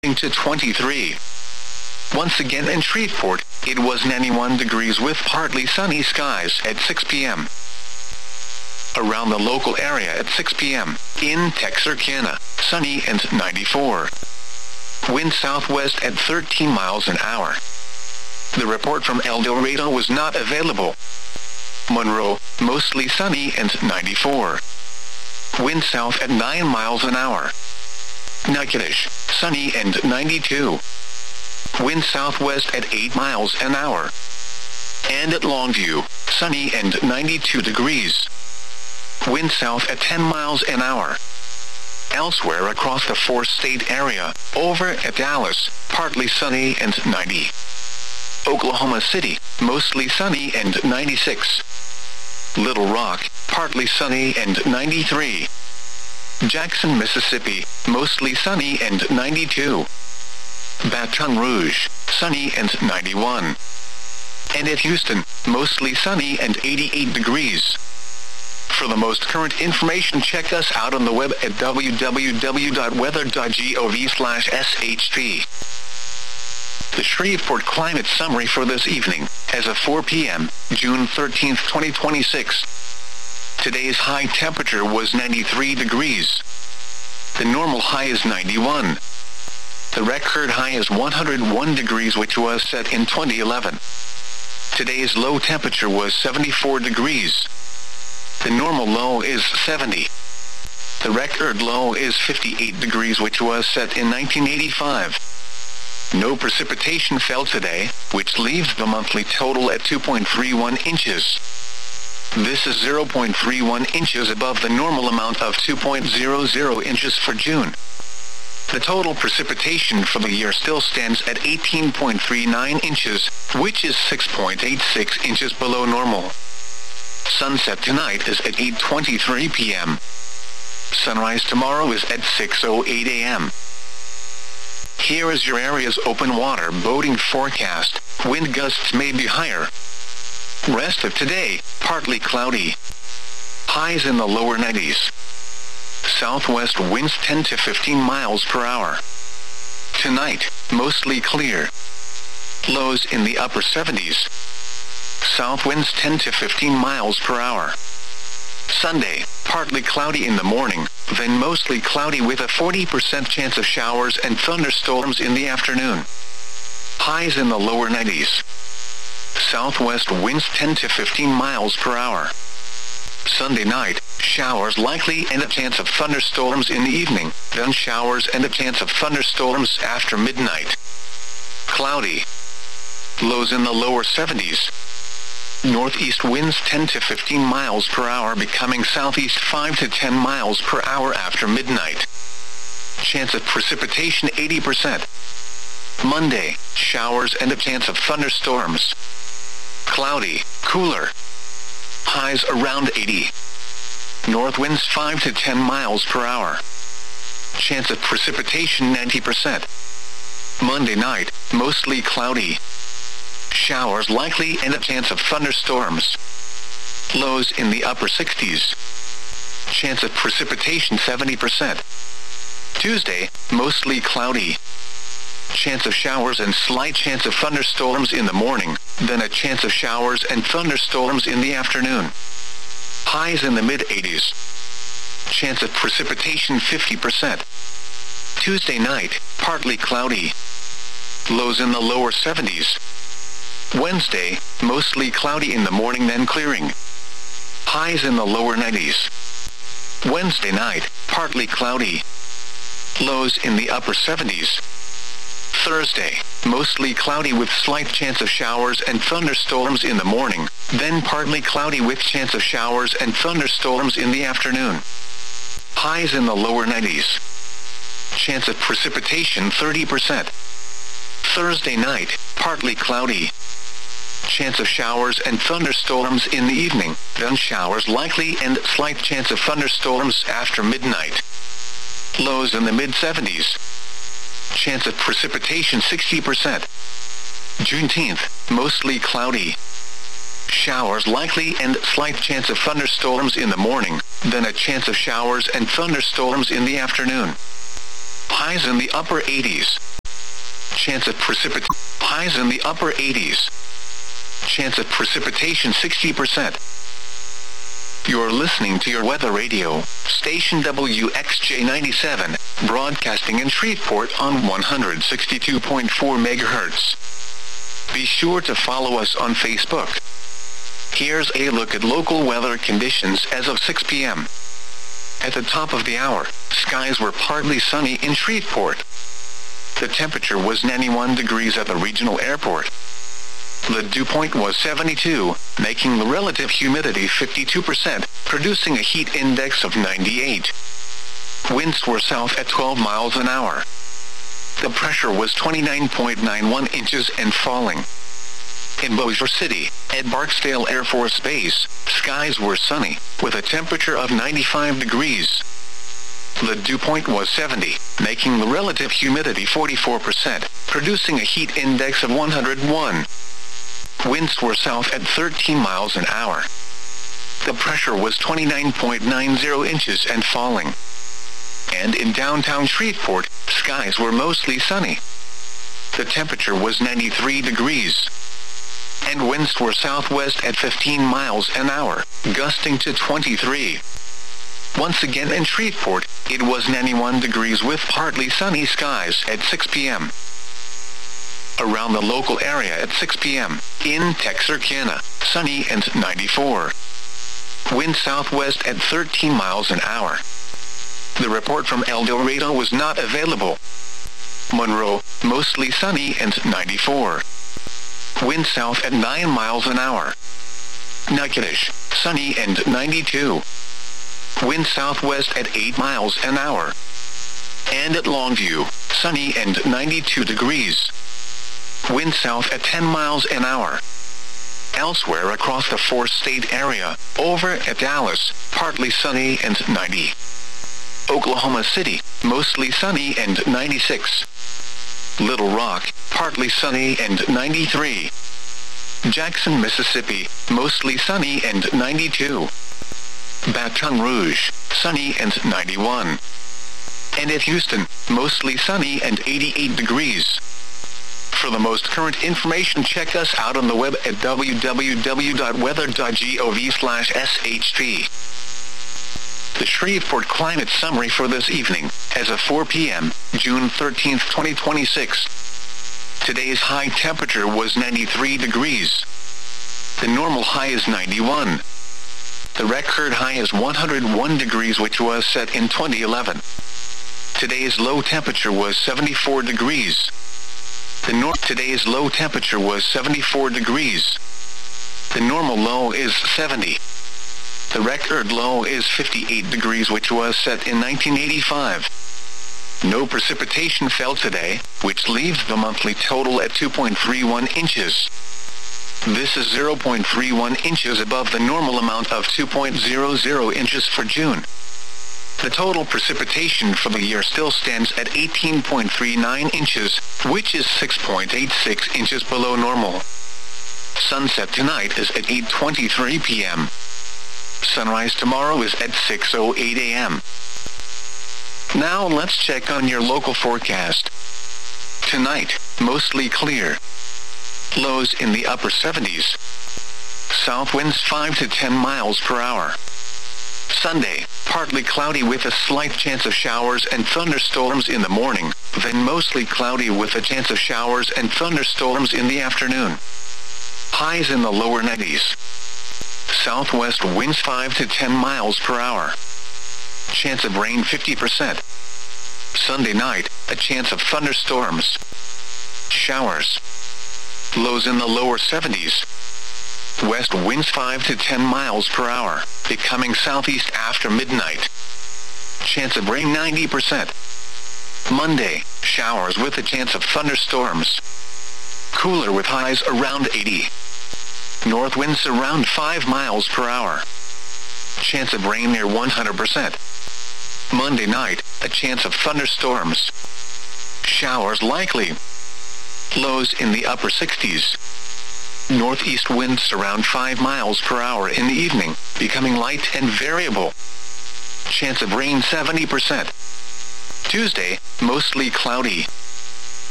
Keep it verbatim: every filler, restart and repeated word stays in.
to twenty-three. Once again in Shreveport, it was ninety-one degrees with partly sunny skies at six p m Around the local area at six p m In Texarkana, sunny and ninety-four. Wind southwest at thirteen miles an hour. The report from El Dorado was not available. Monroe, mostly sunny and ninety-four. Wind south at nine miles an hour. Natchitoches, sunny and ninety-two. Wind southwest at eight miles an hour. And at Longview, sunny and ninety-two degrees. Wind south at ten miles an hour. Elsewhere across the four-state area, over at Dallas, partly sunny and ninety. Oklahoma City, mostly sunny and ninety-six. Little Rock, partly sunny and ninety-three. Jackson, Mississippi, mostly sunny and ninety-two. Baton Rouge, sunny and ninety-one. And at Houston, mostly sunny and eighty-eight degrees. For the most current information, check us out on the web at w w w dot weather dot gov slash s h p. The Shreveport Climate Summary for this evening, as of four p m, June thirteenth, twenty twenty-six. Today's high temperature was ninety-three degrees. The normal high is ninety-one. The record high is one hundred one degrees, which was set in twenty eleven. Today's low temperature was seventy-four degrees. The normal low is seventy. The record low is fifty-eight degrees, which was set in nineteen eighty-five. No precipitation fell today, which leaves the monthly total at two point three one inches. This is zero point three one inches above the normal amount of two point zero zero inches for June. The total precipitation for the year still stands at eighteen point three nine inches, which is six point eight six inches below normal. Sunset tonight is at eight twenty-three p m Sunrise tomorrow is at six oh eight a m Here is your area's open water boating forecast. Wind gusts may be higher. Rest of today, partly cloudy. Highs in the lower nineties. Southwest winds ten to fifteen miles per hour. Tonight, mostly clear. Lows in the upper seventies. South winds ten to fifteen miles per hour. Sunday, partly cloudy in the morning, then mostly cloudy with a forty percent chance of showers and thunderstorms in the afternoon. Highs in the lower nineties. Southwest winds ten to fifteen miles per hour. Sunday night, showers likely and a chance of thunderstorms in the evening, then showers and a chance of thunderstorms after midnight. Cloudy. Lows in the lower seventies. Northeast winds ten to fifteen miles per hour, becoming southeast five to ten miles per hour after midnight. Chance of precipitation eighty percent. Monday, showers and a chance of thunderstorms. Cloudy, cooler. Highs around eighty. North winds five to ten miles per hour. Chance of precipitation ninety percent. Monday night, mostly cloudy. Showers likely and a chance of thunderstorms. Lows in the upper sixties. Chance of precipitation seventy percent. Tuesday, mostly cloudy. Chance of showers and slight chance of thunderstorms in the morning, then a chance of showers and thunderstorms in the afternoon. Highs in the mid-eighties. Chance of precipitation fifty percent. Tuesday night, partly cloudy. Lows in the lower seventies. Wednesday, mostly cloudy in the morning, then clearing. Highs in the lower nineties. Wednesday night, partly cloudy. Lows in the upper seventies. Thursday, mostly cloudy with slight chance of showers and thunderstorms in the morning, then partly cloudy with chance of showers and thunderstorms in the afternoon. Highs in the lower nineties. Chance of precipitation thirty percent. Thursday night, partly cloudy. Chance of showers and thunderstorms in the evening, then showers likely and slight chance of thunderstorms after midnight. Lows in the mid-seventies. Chance of precipitation sixty percent. Juneteenth, mostly cloudy. Showers likely and slight chance of thunderstorms in the morning, then a chance of showers and thunderstorms in the afternoon. Highs in the upper eighties. Chance of precipitation. Highs in the upper eighties. Chance of precipitation sixty percent. You're listening to your weather radio, station W X J ninety-seven, broadcasting in Shreveport on one hundred sixty-two point four megahertz. Be sure to follow us on Facebook. Here's a look at local weather conditions as of six p m At the top of the hour, skies were partly sunny in Shreveport. The temperature was ninety-one degrees at the regional airport. The dew point was seventy-two, making the relative humidity fifty-two percent, producing a heat index of ninety-eight. Winds were south at twelve miles an hour. The pressure was twenty-nine point nine one inches and falling. In Bossier City, at Barksdale Air Force Base, skies were sunny, with a temperature of ninety-five degrees. The dew point was seventy, making the relative humidity forty-four percent, producing a heat index of one hundred one. Winds were south at thirteen miles an hour. The pressure was twenty-nine point nine zero inches and falling. And in downtown Shreveport, skies were mostly sunny. The temperature was ninety-three degrees. And winds were southwest at fifteen miles an hour, gusting to twenty-three. Once again in Shreveport, it was ninety-one degrees with partly sunny skies at six p m Around the local area at six p m in Texarkana, sunny and ninety-four. Wind southwest at thirteen miles an hour. The report from El Dorado was not available. Monroe, mostly sunny and ninety-four. Wind south at nine miles an hour. Natchitoches, sunny and ninety-two. Wind southwest at eight miles an hour. And at Longview, sunny and ninety-two degrees. Wind south at ten miles an hour. Elsewhere across the four-state area, over at Dallas, partly sunny and ninety. Oklahoma City, mostly sunny and ninety-six. Little Rock, partly sunny and ninety-three. Jackson, Mississippi, mostly sunny and ninety-two. Baton Rouge, sunny and ninety-one. And at Houston, mostly sunny and eighty-eight degrees. For the most current information, check us out on the web at w w w dot weather dot gov slash s h p. The Shreveport Climate Summary for this evening, as of four p m, June thirteenth, twenty twenty-six. Today's high temperature was ninety-three degrees. The normal high is ninety-one. The record high is one hundred one degrees, which was set in twenty eleven. Today's low temperature was seventy-four degrees. The nor- Today's low temperature was seventy-four degrees. The normal low is seventy. The record low is fifty-eight degrees, which was set in nineteen eighty-five. No precipitation fell today, which leaves the monthly total at two point three one inches. This is zero point three one inches above the normal amount of two point zero zero inches for June. The total precipitation for the year still stands at eighteen point three nine inches, which is six point eight six inches below normal. Sunset tonight is at eight twenty-three p m Sunrise tomorrow is at six oh eight a m Now let's check on your local forecast. Tonight, mostly clear. Lows in the upper seventies. South winds five to ten miles per hour. Sunday, partly cloudy with a slight chance of showers and thunderstorms in the morning, then mostly cloudy with a chance of showers and thunderstorms in the afternoon. Highs in the lower nineties. Southwest winds five to ten miles per hour. Chance of rain fifty percent. Sunday night, a chance of thunderstorms. Showers. Lows in the lower seventies. West winds five to ten miles per hour, becoming southeast after midnight. Chance of rain ninety percent. Monday, showers with a chance of thunderstorms. Cooler with highs around eighty. North winds around five miles per hour. Chance of rain near one hundred percent. Monday night, a chance of thunderstorms. Showers likely. Lows in the upper sixties. Northeast winds around five miles per hour in the evening, becoming light and variable. Chance of rain seventy percent. Tuesday, mostly cloudy.